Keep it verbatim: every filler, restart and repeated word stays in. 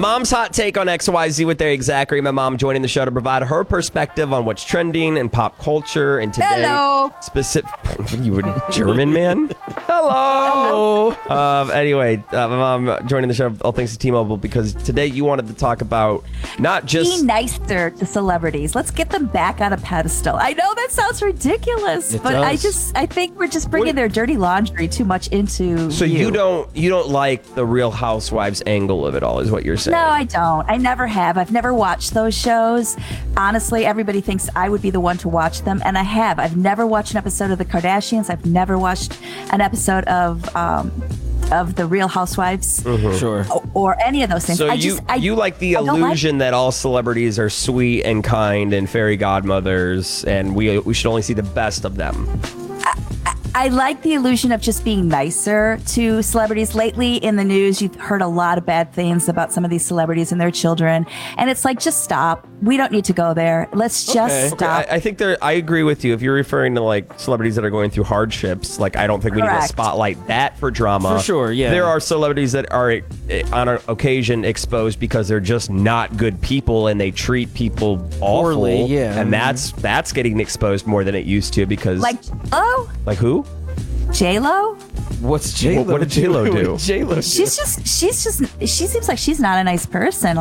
Mom's hot take on X Y Z with Eric Zachary. My mom joining the show to provide her perspective on what's trending in pop culture and today. Hello. Specific. You a German man? Hello. Hello. Um, anyway, uh, my mom joining the show. All thanks to T-Mobile because today you wanted to talk about not just be nicer to celebrities. Let's get them back on a pedestal. I know that sounds ridiculous, It but does. I just I think we're just bringing What- their dirty laundry too much into. So you don't you don't like the Real Housewives angle of it all, is what you're saying? No, I don't. I never have. I've never watched those shows. Honestly, everybody thinks I would be the one to watch them, and I have. I've never watched an episode of The Kardashians. I've never watched an episode of um, of The Real Housewives Sure. or, or any of those things. So I you just, I, you like the I don't like- illusion that all celebrities are sweet and kind and fairy godmothers, and we we should only see the best of them. I like the illusion of just being nicer to celebrities. Lately in the news, you've heard a lot of bad things about some of these celebrities and their children. And it's like, just stop. We don't need to go there. Let's just Okay. stop. Okay, I, I think there. I agree with you. If you're referring to like celebrities that are going through hardships, like I don't think we need to Correct. spotlight that for drama. For sure, yeah. There are celebrities that are eh, on an occasion exposed because they're just not good people and they treat people awful. Poorly, yeah. And that's that's getting exposed more than it used to because like, oh, like who? J-Lo? What's J-Lo What did J-Lo do? J-Lo She's just, she's just, she seems like she's not a nice person.